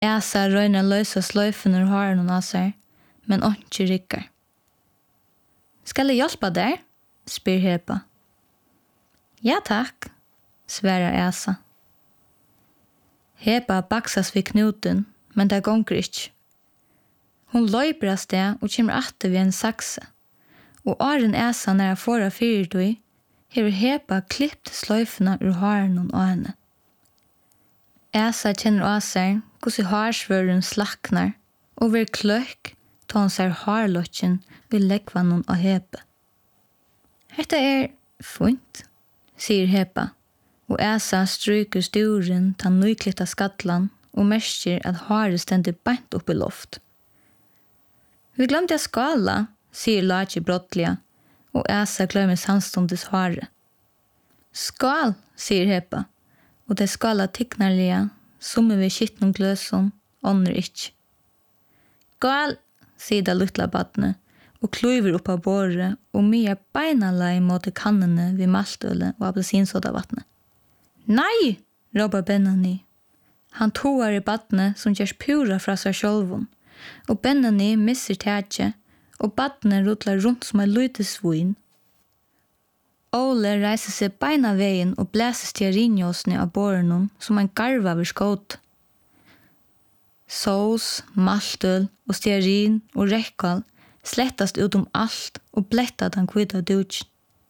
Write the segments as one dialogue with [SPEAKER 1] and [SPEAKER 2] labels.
[SPEAKER 1] Esa røyner løsa sløyfen ur haren av seg, men ikke rikker. Skal jeg hjelpe der? Spyr Heba. Ja, takk, svarer Esa. Heba baksas vid knuten, men det gonger ikke. Hun løyper av sted og kommer atter ved en sakse. Og åren Esa når jeg får av fyrtøy, har Heba klippt sløyfene ur haren av henne. Esa kjenner av seg hvordan harsvøren slaknar og vil kløk ta han ser harlotjen vil leggvann av Hebe. Hetta fint, sier Heba, og Esa stryker sturen ta nyklitta skatlan og merker at haret stender beint opp i loft. Vi glemte å skala, sier Lagi brottliga, og Esa glemmer samståndes hare. Skal, sier Heba, og det skala tignarliga, som vi kittnum gløsum, ånder ikkje. Gal, sier det luttla badne, og kluver opp av båret, og mye beinalai mot kannene vid maltøle og appelsinsodavatne. Nei, råper Benani. Han toar i badne som gjørs pura fra seg sjølvun, og Benani misser tætje, og badne rullar rundt som en lite svin. Ole reiser seg beina veien og blæser stearinjåsene av båren som en garva ved skåt. Sås, maltøl og stearin og rekkal slettast ut alt og bletta den kvita dutjen.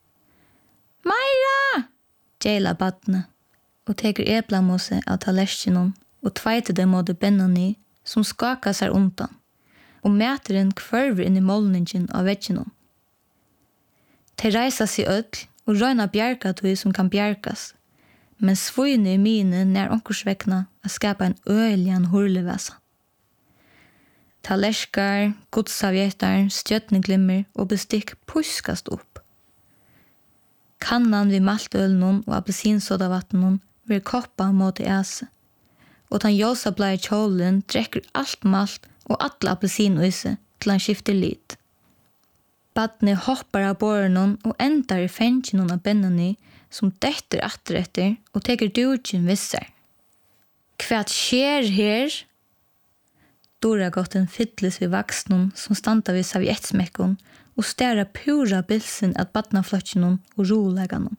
[SPEAKER 1] Meira! Gjeila badne, og teker eblamose av tallerkenen og tveiter det mot Benani som skakar seg undan, og mæteren kvørver inn i målningen av veggenom. De reiser seg ødl og røyna bjerka tog som kan bjerkas, men svøyne i mine nær onkursvekna å skapa en øylian hurlevesa. Tallerskar, godsavjetar, stjøtneglimmer og bestikk puskast opp. Kannan vid maltølnen og appelsinsodavatnen vil koppa mot Ese, og den ljosa blei kjolen drekker alt malt og alle appelsinøyse til han skifter lit. Badne hoppar av båren og endar i fengjen av Benani som detter atteretter og teker dutjen visser. Hva skjer her? Dora gått en fiddles vid vaksnen som standa vid serviettsmekkon og stæra pura bilsen at badnaflotjenon og roleganon.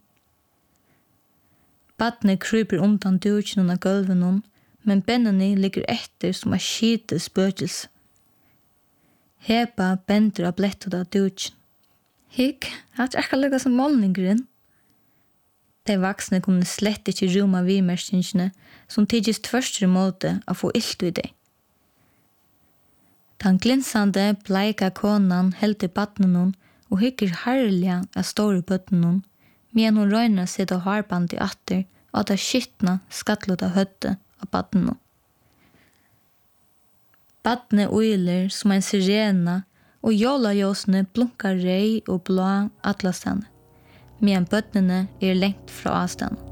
[SPEAKER 1] Badne kryper undan dutjen av gulvenon, men Benani ligger etter som en skite spøkelse. Heba bender av blettet av dutjen. Hikk, at jeg kan lukka som målningren. De vaksne kunne slett ikke roma vimerskingene som tidligst første måte å få ilt i det. Den glinsande bleika konan helt i badnenon og hykker herliga av store bøttenon, men hun røyner sitt av harband i atter og det skittna skattlåt av høtte av badnenon. Badne uiler som en sirena og jolajåsene blunkar rei og blå atlastane, men bøttene lengt fra avstanden.